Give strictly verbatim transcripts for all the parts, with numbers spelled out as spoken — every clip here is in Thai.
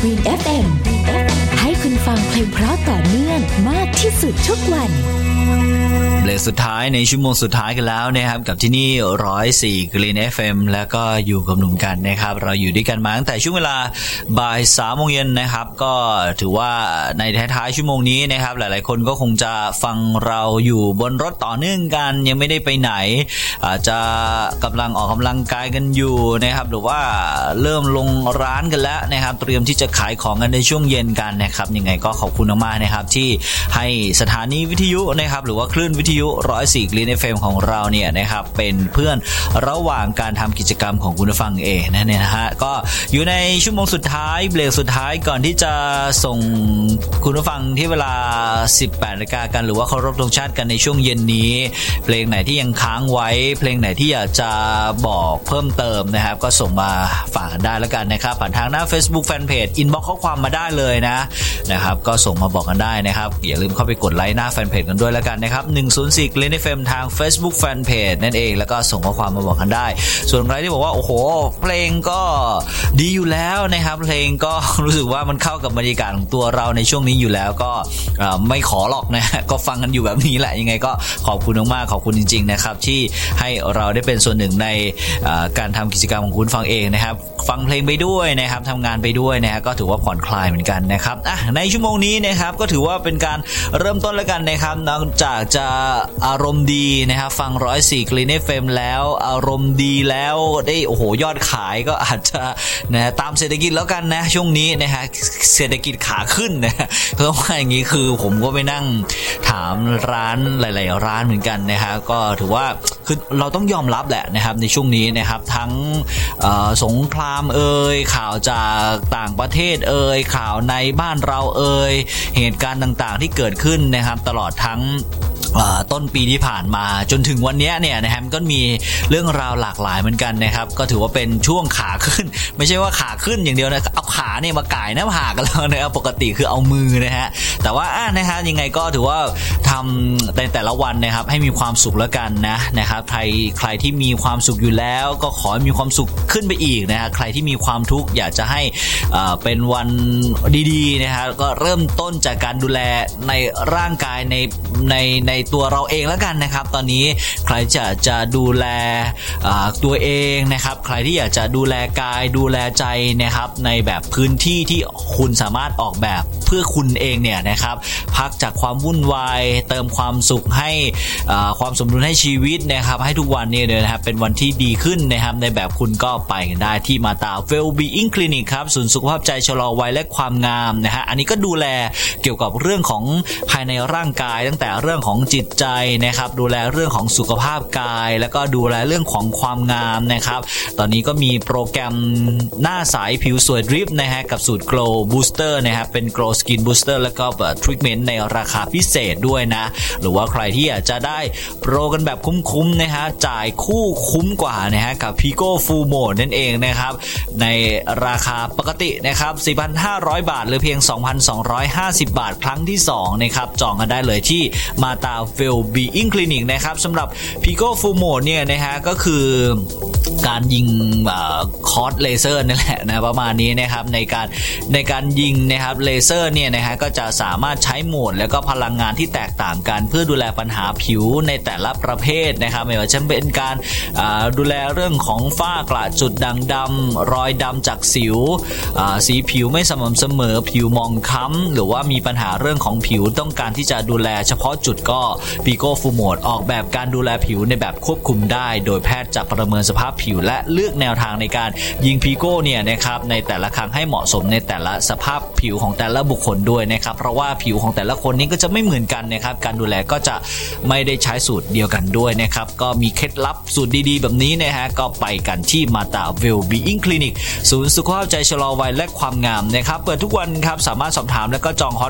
Green เอฟ เอ็ม ให้คุณฟังเพลงเพราะต่อเนื่องมากที่สุดทุกวันเบรกสุดท้ายในชั่วโมงสุดท้ายกันแล้วนะครับกับที่นี่หนึ่งศูนย์สี่ Green เอฟ เอ็ม แล้วก็อยู่กับหนุ่มกันนะครับเราอยู่ด้วยกันมาตั้งแต่ช่วงเวลาบ่ายสามโมงเย็นนะครับก็ถือว่าในท้ายๆชั่วโมงนี้นะครับหลายๆคนก็คงจะฟังเราอยู่บนรถต่อเนื่องกันยังไม่ได้ไปไหนอาจจะกำลังออกกำลังกายกันอยู่นะครับหรือว่าเริ่มลงร้านกันแล้วนะครับเตรียมที่จะขายของกันในช่วงเย็นกันนะครับยังไงก็ขอบคุณมากๆนะครับที่ให้สถานีวิทยุนะครับหรือว่าคลื่นวิทยุหนึ่งศูนย์สี่ Green เอฟ เอ็ม ของเราเนี่ยนะครับเป็นเพื่อนระหว่างการทำกิจกรรมของคุณผู้ฟังเองนั่นเองนะฮะก็อยู่ในชั่วโมงสุดท้ายเบรกสุดท้ายก่อนที่จะส่งคุณผู้ฟังที่เวลา สิบแปดนาฬิกา กันหรือว่าเคารพธงชาติกันในช่วงเย็นนี้เพลงไหนที่ยังค้างไว้เพลงไหนที่อยากจะบอกเพิ่มเติมนะครับก็ส่งมาฝากกันได้แล้วกันนะครับผ่านทางหน้า Facebook Fanpage inbox ข้อความมาได้เลยนะนะครับก็ส่งมาบอกกันได้นะครับอย่าลืมเข้าไปกดไลค์หน้าแฟนเพจกันด้วยแล้วกันนะครับหนึ่งศูนย์สี่ Green เอฟ เอ็ม ทาง Facebook Fanpage นั่นเองแล้วก็ส่งข้อความมาบอกกันได้ส่วนใครที่บอกว่าโอ้โหเพลงก็ดีอยู่แล้วนะครับเพลงก็รู้สึกว่ามันเข้ากับบรรยากาศของตัวเราในช่วงนี้อยู่แล้วก็ไม่ขอหรอกนะก็ฟังกันอยู่แบบนี้แหละยังไงก็ขอบคุณมากๆขอบคุณจริงๆนะครับที่ให้เราได้เป็นส่วนหนึ่งในการทำกิจกรรมของคุณฟังเองนะครับฟังเพลงไปด้วยนะครับทำงานไปด้วยนะฮะก็ถือว่าผ่อนคลายเหมือนกันนะครับอ่ะในชั่วโมงนี้นะครับก็ถือว่าเป็นการเริ่มต้นแล้วกันนะครับนอกจากจะอารมณ์ดีนะครับฟังหนึ่งศูนย์สี่ Green เอฟ เอ็ม แล้วอารมณ์ดีแล้วได้โอ้โหยอดขายก็อาจจะนะตามเศรษฐกิจแล้วกันนะช่วงนี้นะฮะเศรษฐกิจขาขึ้นนะเพราะว่าอย่างนี้คือผมก็ไปนั่งถามร้านหลายๆร้านเหมือนกันนะฮะก็ถือว่าคือเราต้องยอมรับแหละนะครับในช่วงนี้นะครับทั้งสงครามเอ่ยข่าวจากต่างประเทศเอ่ยข่าวในบ้านเราเอ่ยเหตุการณ์ต่างๆที่เกิดขึ้นนะครับตลอดทั้งต้นปีที่ผ่านมาจนถึงวันนี้เนี่ยนะครับก็มีเรื่องราวหลากหลายเหมือนกันนะครับก็ถือว่าเป็นช่วงขาขึ้นไม่ใช่ว่าขาขึ้นอย่างเดียวนะเอาขาเนี่ยมาก่ายหน้าผากกันแล้วนะครับปกติคือเอามือนะฮะแต่ว่าอ่ะนะฮะยังไงก็ถือว่าทำในแต่ละวันนะครับให้มีความสุขแล้วกันนะนะครับใครใครที่มีความสุขอยู่แล้วก็ขอให้มีความสุขขึ้นไปอีกนะฮะใครที่มีความทุกข์อยากจะให้อ่าเป็นวันดีๆนะฮะก็เริ่มต้นจากการดูแลในร่างกายในในในตัวเราเองแล้วกันนะครับตอนนี้ใครจะจะดูแลตัวเองนะครับใครที่อยากจะดูแลกายดูแลใจนะครับในแบบพื้นที่ที่คุณสามารถออกแบบเพื่อคุณเองเนี่ยนะครับพักจากความวุ่นวายเติมความสุขให้ความสมดุลให้ชีวิตนะครับให้ทุกวันนี้เลยนะครับเป็นวันที่ดีขึ้นนะครับในแบบคุณก็ไปกันได้ที่มาตา Well-being Clinic ครับศูนย์สุขภาพใจชะลอวัยและความงามนะฮะอันนี้ก็ดูแลเกี่ยวกับเรื่องของภายในร่างกายตั้งแต่เรื่องของจิตใจนะครับดูแลเรื่องของสุขภาพกายแล้วก็ดูแลเรื่องของความงามนะครับตอนนี้ก็มีโปรแกรมหน้าใสผิวสวยดริปนะฮะกับสูตร Glow Booster นะครับเป็น Glow Skin Booster แล้วก็ทรีทเมนต์ในราคาพิเศษด้วยนะหรือว่าใครที่อยากจะได้โปรกันแบบคุ้มๆนะฮะจ่ายคู่คุ้มกว่านะฮะกับ Pico Full Mode นั่นเองนะครับในราคาปกตินะครับ สี่พันห้าร้อย บาทหรือเพียง สองพันสองร้อยห้าสิบ บาทครั้งที่สองนะครับจองกันได้เลยที่มาตา Well-being Clinic นะครับสำหรับ Pico Full Mode เนี่ยนะฮะก็คือการยิงคอร์สเลเซอร์นั่นแหละนะประมาณนี้นะครับในการในการยิงนะครับเลเซอร์เนี่ยนะฮะก็จะสามารถใช้โหมดแล้วก็พลังงานที่แตกต่างกันเพื่อดูแลปัญหาผิวในแต่ละประเภทนะครับไม่ว่าจะเป็นการดูแลเรื่องของฝ้ากระจุดด่างดำรอยดำจากสิวสีผิวไม่สม่ำเสมอผิวมองคล้ำหรือว่ามีปัญหาเรื่องของผิวต้องการที่จะดูแลเฉพาะจุดก็ Pico Full Mode ออกแบบการดูแลผิวในแบบควบคุมได้โดยแพทย์จะประเมินสภาพผิวและเลือกแนวทางในการยิง Pico เนี่ยนะครับในแต่ละครั้งให้เหมาะสมในแต่ละสภาพผิวของแต่ละบุคคลด้วยนะครับเพราะว่าผิวของแต่ละคนนี้ก็จะไม่เหมือนกันนะครับการดูแลก็จะไม่ได้ใช้สูตรเดียวกันด้วยนะครับก็มีเคล็ดลับสูตรดีๆแบบนี้นะฮะก็ไปกันที่มาตา Well-being Clinic ศูนย์สุขภาพใจชะลอวัยและความงามนะครับเปิดทุกวันครับสามารถสอบถามและก็จองฮอตกันได้ที่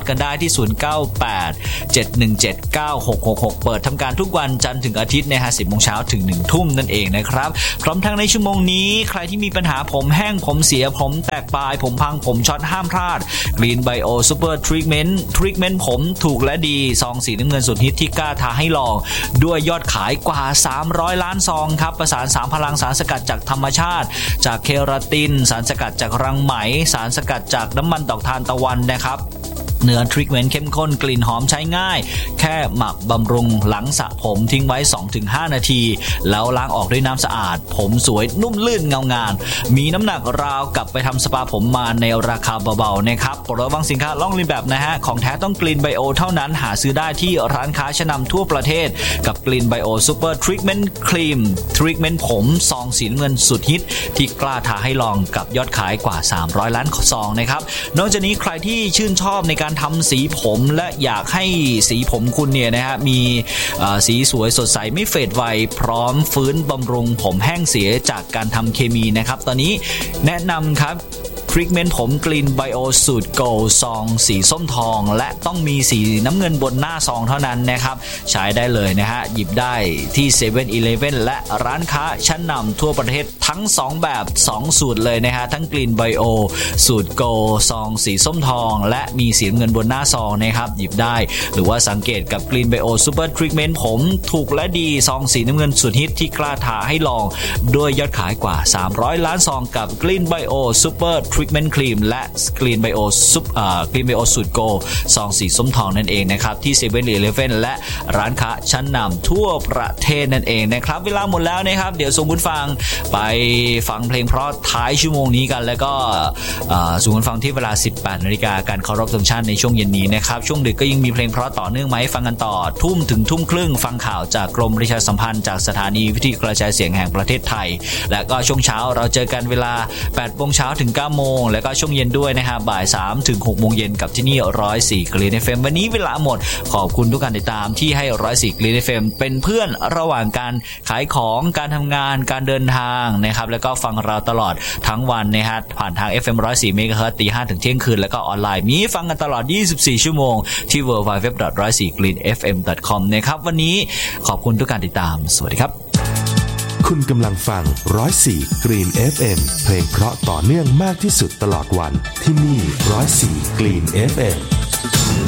ที่ศูนย์ เก้า แปด เจ็ด หนึ่ง เจ็ด เก้า หก หก หกเปิดทำการทุกวันจันทร์ถึงอาทิตย์นะฮะ สิบโมงเช้าถึงหนึ่งทุ่มนั่นเองนะครับพร้อมทั้งในชั่วโมงนี้ใครที่มีปัญหาผมแห้งผมเสียผมแตกปลายผมพังผมช็อตห้ามพลาด Green Bio Super Treatment Treatment ผมถูกและดีซองสีน้ำเงินสุดฮิตที่กล้าท้าให้ลองด้วยยอดขายกว่าสามร้อยล้านซองครับประสานสามพลังสารสกัดจากธรรมชาติจากเคราตินสารสกัดจากรังไหมสารสกัดจากน้ำมันดอกทานตะวันนะครับเนื้อทรีทเมนต์เข้มข้นกลิ่นหอมใช้ง่ายแค่หมักบำรุงหลังสระผมทิ้งไว้ สองถึงห้า นาทีแล้วล้างออกด้วยน้ำสะอาดผมสวยนุ่มลื่นเงางามมีน้ำหนักราวกับไปทำสปาผมมาในราคาเบาๆนะครับโปรดระวังสินค้าล่องเลียนแบบนะฮะของแท้ต้องกลิ่นไบโอเท่านั้นหาซื้อได้ที่ร้านค้าชั้นนำทั่วประเทศกับกลิ่นไบโอซูเปอร์ทรีทเมนต์ครีมทรีทเมนต์ผมซองสีน้ำเงินสุดฮิตที่กล้าท้าให้ลองกับยอดขายกว่าสามร้อยล้านซองนะครับนอกจากนี้ใครที่ชื่นชอบในการทำสีผมและอยากให้สีผมคุณเนี่ยนะฮะมีสีสวยสดใสไม่เฟดไวพร้อมฟื้นบำรุงผมแห้งเสียจากการทำเคมีนะครับตอนนี้แนะนำครับทรีทเมนต์ผมกลิ่นไบโอสูตรโกลซองสีส้มทองและต้องมีสีน้ำเงินบนหน้าซองเท่านั้นนะครับใช้ได้เลยนะฮะหยิบได้ที่เซเว่นอีเลฟเว่นและร้านค้าชั้นนำทั่วประเทศทั้งสองแบบสองสูตรเลยนะฮะทั้งกลิ่นไบโอสูตรโกลซองสีส้มทองและมีสีน้ำเงินบนหน้าซองนะครับหยิบได้หรือว่าสังเกตกับกลิ่นไบโอซูเปอร์ทรีทเมนต์ผมถูกและดีซองสีน้ำเงินสุดฮิตที่กล้าท้าให้ลองด้วยยอดขายกว่าสามร้อยล้านซองกับกลิ่นไบโอซูเปอร์ทรีทเมนต์ครีมและกลิ่นไบโอซุปอ่ากลิ่นไบโอสูตรโกลซองสีส้มทองนั่นเองนะครับที่เซเว่นอีเลฟเว่นและร้านค้าชั้นนำทั่วประเทศนั่นเองนะครับเวลาหมดแล้วนะครับเดี๋ยวส่งคุณฟังไปฟังเพลงเพราะท้ายชั่วโมงนี้กันแล้วก็ส่งคุณฟังที่เวลา สิบแปดนาฬิกาการเคารพธงชาติในช่วงเย็นนี้นะครับช่วงดึกก็ยังมีเพลงเพราะต่อเนื่องไหมฟังกันต่อทุ่มถึงทุ่มครึ่งฟังข่าวจากกรมประชาสัมพันธ์จากสถานีวิทยุกระจายเสียงแห่งประเทศไทยและก็ช่วงเช้าเราเจอกันเวลา แปดโมงเช้าถึง เก้าโมงแล้วก็ช่วงเย็นด้วยนะฮะบ่าย สามถึงหกโมงเย็นกับที่นี่หนึ่งศูนย์สี่ Green เอฟ เอ็ม วันนี้เวลาหมดขอบคุณทุกการติดตามที่ให้หนึ่งศูนย์สี่ Green เอฟ เอ็ม เป็นเพื่อนระหว่างการขายของการทำงานการเดินทางนะครับแล้วก็ฟังเราตลอดทั้งวันนะฮะผ่านทาง เอฟ เอ็ม หนึ่งศูนย์สี่ เมกะเฮิรตซ์ ตีห้าถึงเที่ยงคืนแล้วก็ออนไลน์มีฟังกันตลอดยี่สิบสี่ชั่วโมงที่ ดับเบิลยู ดับเบิลยู ดับเบิลยู ดอท หนึ่งศูนย์สี่ กรีน เอฟ เอ็ม ดอท คอม นะครับวันนี้ขอบคุณทุกการติดตามสวัสดีครับคุณกำลังฟังหนึ่งศูนย์สี่ Green เอฟ เอ็ม เพลงเพราะต่อเนื่องมากที่สุดตลอดวันที่นี่หนึ่งศูนย์สี่ Green เอฟ เอ็ม